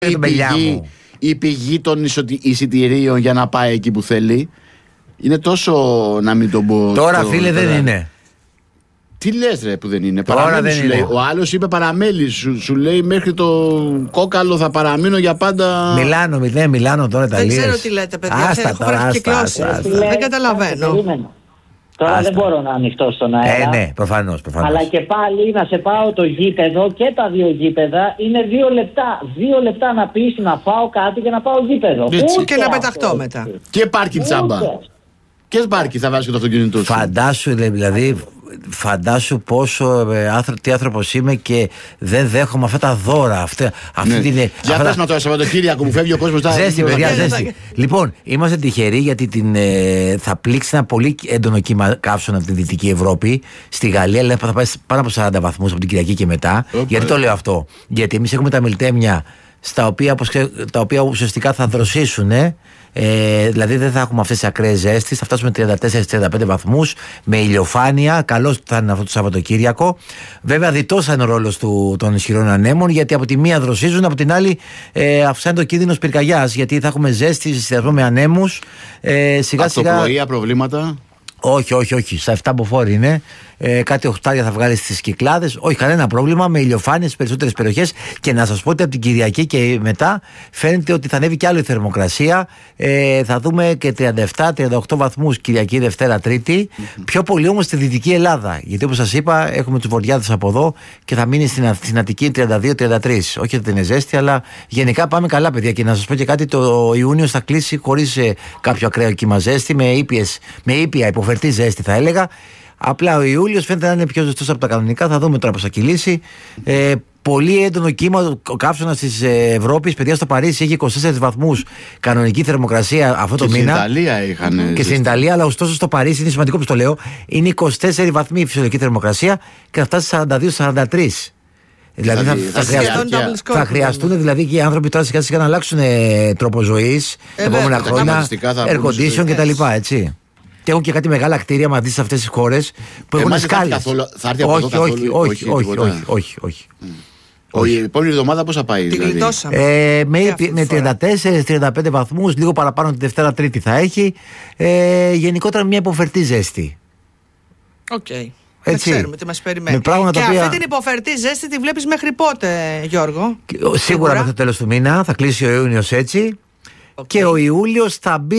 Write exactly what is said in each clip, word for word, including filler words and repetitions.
η πηγή, η πηγή των εισιτηρίων για να πάει εκεί που θέλει. Είναι τόσο, να μην τον πω. Τώρα το, φίλε δεν είναι. Τι λες ρε που δεν είναι. Τώρα δεν σου είναι. Λέει. Ο άλλος είπε παραμέλη. Σου, σου λέει μέχρι το κόκαλο θα παραμείνω για πάντα. Μιλάνο, μιλέ, Μιλάνο τώρα τα Δεν λες. ξέρω τι λέτε, παιδιά. Άστα Έχω τώρα, γράφει άστα, κυκλώσεις. άστα, άστα. Δεν καταλαβαίνω. Τώρα Άστα. δεν μπορώ να ανοιχτώ στον αέρα. Ε, ναι, προφανώς, προφανώς. Αλλά και πάλι να σε πάω το γήπεδο και τα δύο γήπεδα είναι δύο λεπτά. Δύο λεπτά να πεις να φάω κάτι και να πάω γήπεδο. Έτσι. Και να πεταχτώ μετά. Και πάρκι τσάμπα. Και πάρκι θα βάζεις και το αυτοκίνητό σου. Φαντάσου, δηλαδή, φαντάσου πόσο ε, άνθρω, τι άνθρωπος είμαι και δεν δέχομαι αυτά τα δώρα. Αυτή, αυτή Ναι. την, Για αυτά πες τα... μα τώρα Σαββατοκύριακο που φεύγει ο κόσμος. Ζέστη, παιδιά, θα- ζέστη. Λοιπόν, είμαστε τυχεροί γιατί την, ε, θα πλήξει ένα πολύ έντονο κύμα καύσωνα από τη Δυτική Ευρώπη. Στη Γαλλία λέει, θα πάει πάνω από σαράντα βαθμούς από την Κυριακή και μετά. Οπα. Γιατί το λέω αυτό? Γιατί εμείς έχουμε τα μιλτέμια στα οποία, όπως ξέ- τα οποία ουσιαστικά θα δροσίσουν. Ε, δηλαδή δεν θα έχουμε αυτές τις ακραίες ζέστης. Θα φτάσουμε τριάντα τέσσερα τριάντα πέντε βαθμούς με ηλιοφάνεια. Καλώς θα είναι αυτό το Σαββατοκύριακο. Βέβαια, διτός θα είναι ο ρόλος του, των ισχυρών ανέμων, γιατί από τη μία δροσίζουν, από την άλλη ε, αυξάνεται ο κίνδυνος πυρκαγιάς. Γιατί θα έχουμε ζέστη σε συνδυασμό με ανέμους. Ε, σιγά σιγά. Αυτοπλοεία, προβλήματα. Όχι, όχι, όχι. Στα εφτά μποφόρ είναι. Ε, κάτι οχτάρια θα βγάλει στις Κυκλάδες. Όχι, κανένα πρόβλημα. Με ηλιοφάνειες στις περισσότερες περιοχές. Και να σας πω ότι από την Κυριακή και μετά φαίνεται ότι θα ανέβει και άλλο η θερμοκρασία. Ε, θα δούμε και τριάντα επτά τριάντα οκτώ βαθμούς Κυριακή, Δευτέρα, Τρίτη. Mm-hmm. Πιο πολύ όμως στη Δυτική Ελλάδα. Γιατί όπως σας είπα, έχουμε τους βορειάδες από εδώ και θα μείνει στην, στην Αττική τριάντα δύο τριάντα τρία. Όχι ότι είναι ζέστη, αλλά γενικά πάμε καλά, παιδιά. Και να σας πω και κάτι, το Ιούνιος θα κλείσει χωρίς ε, κάποιο ακραίο κύμα ζέστη, με, ήπιες, με ήπια υποφερτή ζέστη, θα έλεγα. Απλά ο Ιούλιος φαίνεται να είναι πιο ζεστός από τα κανονικά. Θα δούμε τώρα πώς θα κυλήσει. Ε, πολύ έντονο κύμα. Ο καύσωνας της Ευρώπης, παιδιά, στο Παρίσι έχει είκοσι τέσσερις βαθμούς κανονική θερμοκρασία αυτό το και μήνα. Στην Ιταλία είχαν. Και στην Ιταλία, αλλά ωστόσο στο Παρίσι, είναι σημαντικό που το λέω, είναι είκοσι τέσσερις βαθμοί η φυσιολογική θερμοκρασία και θα φτάσει σαράντα δύο σαράντα τρία. Δηλαδή θα, θα, θα, χρειαστούν, θα χρειαστούν δηλαδή και οι άνθρωποι τώρα σιγά σιγά να αλλάξουν ε, τρόπο ζωής Ε, τα επόμενα βέβαια, χρόνια, air condition κτλ. Έτσι. Και έχουν και κάτι μεγάλα κτίρια μαζί σε αυτές τις χώρες που έχουν σκάλες. Όχι, όχι, όχι, όχι, όχι, όχι. Η επόμενη εβδομάδα πώς θα πάει? Τη δηλαδή? γλιτώσαμε. Ε, με, Και αυτή τη με φορά. τριάντα τέσσερα τριάντα πέντε βαθμούς, λίγο παραπάνω τη Δευτέρα Τρίτη θα έχει. Ε, γενικότερα μια υποφερτή ζέστη. Οκ. Δεν Έτσι. ξέρουμε τι μας περιμένει. Με πράγματα Και τα οποία- αυτή την υποφερτή ζέστη τη βλέπεις μέχρι πότε, Γιώργο? Και, ο, σίγουρα μέχρι το τέλος του μήνα θα κλείσει ο Ιούνιος έτσι. Οκ. Και ο Ιούλιος θα μπει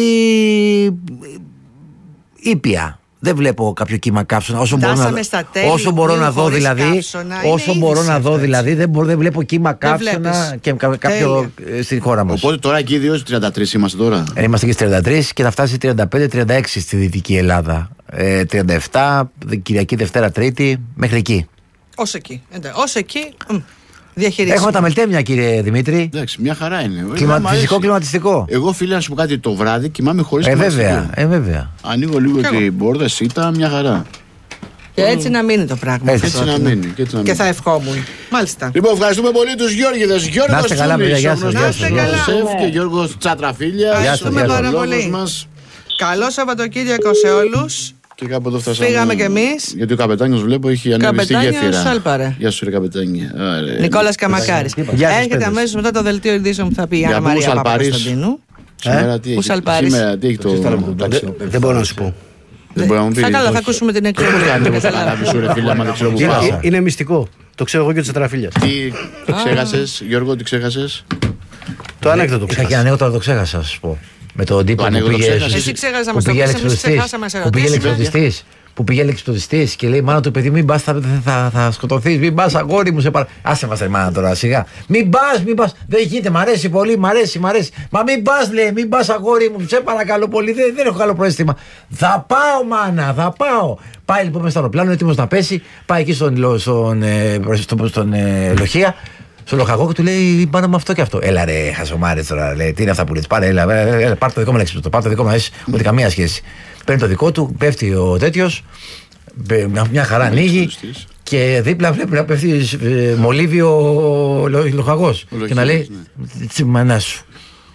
ήπια. Δεν βλέπω κάποιο κύμα καύσωνα. Όσο μπορώ, Φτάσαμε να, στα τέλη όσο μπορώ Ιουνίου να δω χωρίς δηλαδή, καύσωνα. Είναι όσο είδηση μπορώ να αυτό, δω έτσι. δηλαδή, δεν, μπορώ, δεν βλέπω κύμα Δεν καύσωνα βλέπεις. και κα- κάποιο ε, στη χώρα μας. Οπότε τώρα εκεί δύο τριάντα τρία είμαστε τώρα. Ε, είμαστε και στις τριάντα τρία και θα φτάσει τριάντα πέντε τριάντα έξι στη Δυτική Ελλάδα. Ε, τριάντα επτά Κυριακή, Δευτέρα, Τρίτη, μέχρι εκεί. Ως εκεί. Εντάξει, ως εκεί. μ, Διαχειρίσιμο. Έχουμε τα μελτέμια, κύριε Δημήτρη. Εντάξει, μια χαρά είναι. Κλιμα... Εμένα μου Φυσικό αρέσει. κλιματιστικό. Εγώ φίλε να σου πω κάτι, το βράδυ κοιμάμαι χωρίς Ε, κλιματιστικό. βέβαια, ε, βέβαια. Ανοίγω λίγο Κι εγώ. την πόρτα, σίτα, μια χαρά. Και έτσι να μείνει το πράγμα. Έτσι. Έτσι να πρότεινα. μείνει. Και, έτσι να Και μείνει. θα ευχόμουν. Μάλιστα. Λοιπόν, ευχαριστούμε πολύ τους Γιώργηδες. Γιώργος Να είστε καλά, Τσούνης, παιδιά, γεια ο σας, γνωστός γεια σας, γεια σας. σεφ, και Γιώργος Τσατραφίλια. Ευχαριστούμε γεια σας. πάρα λόγος πολύ. μας. Καλό Σαββατοκύριακο σε όλους. Και κάπου εδώ φτάσαμε. Φύγαμε κι εμείς. Γιατί ο καπετάνιος βλέπω έχει ανέβει στη Καπετάνιος γέφυρα. Σάλπαρε. Γεια σου ρε καπετάνια. Άρε. Νικόλας Καμακάρης. Γεια σας, Έρχεται παιδες. αμέσως μετά το δελτίο ειδήσεων που θα πει η Για Άννα πού, Μαρία Σαλπαρής? Παπακοσταντίνου. Σήμερα τι Ο έχει. Σαλπάρης. Σήμερα τι έχει το ταξινό. Δεν μπορώ να σου πω. Δεν μπορεί να μου πει. Θα καλά, θα ακούσουμε την εκπομπή. Κάνει καταλάβει σου ρε φίλε, άμα δεν ξέρω που Τι πάω. είναι? Είναι μυστικό. Το ξέρω εγώ και ο Τσατραφίλιας. Τι ξέχασες, Γιώργο, τι ξέχασες? Το ανέκδοτο Είχα και ξέχασα. ανέκδοτο, το ξέχασα, να σας πω. Με τον τύπο Το που ανέκδοτο πήγε. ξέχασες. Εσύ ξέχασες να που μας το πήγε πεις, εμείς αλεξιπτωτιστής. ξεχάσαμε να σε Που πήγε ρωτήσουμε. αλεξιπτωτιστής. Που πήγε αλεξιπτωτιστής και λέει: Μάνα του παιδί, μην πας, θα, θα, θα σκοτωθείς. Μην πας, αγόρι μου, σε παρα... Άσε μας, ρε μάνα τώρα, σιγά. Μην πας, μην πας. Δεν γίνεται, μ' αρέσει πολύ, μ' αρέσει, μ' αρέσει. Μα μην πας, λέει, μην πας, αγόρι μου, σε παρακαλώ πολύ. Δεν, δεν έχω καλό προαίσθημα. Θα πάω, μάνα, θα πάω. Πάει λοιπόν μέσα στο αεροπλάνο, έτοιμος να πέσει. Πάει εκεί στον, στον, στον, ε, στον, στον ε, Λοχεία. Στο λοχαγό και του λέει: Πάνω με αυτό και αυτό. Έλα ρε, χασομάρε τώρα. Λέει: Τι είναι αυτά που λες? Πάρε, έλα, έλα, έλα, πάρ' το δικό μου λέξιμο. Πάρ' το δικό μου, να έχεις ούτε καμία σχέση. Παίρνει το δικό του, πέφτει ο τέτοιος, μια, μια χαρά ανοίγει και δίπλα βλέπει να πέφτει ε, μολύβι ο λο- λοχαγός. Ο Και να λέει: Λοχείας, Τσι μανά σου.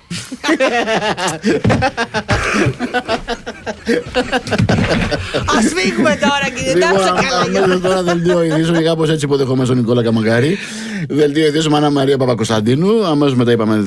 Ας φύγουμε τώρα, κύριε Τάψο. Αμέσως τώρα δελτίο ειδήσεων, κάπως έτσι υποδεχόμαστε τον Νικόλα Καμαγκάρη. Δελτίο ειδήσεων, Άννα Μαρία Παπακοσταντίνου. Αμέσως μετά είπαμε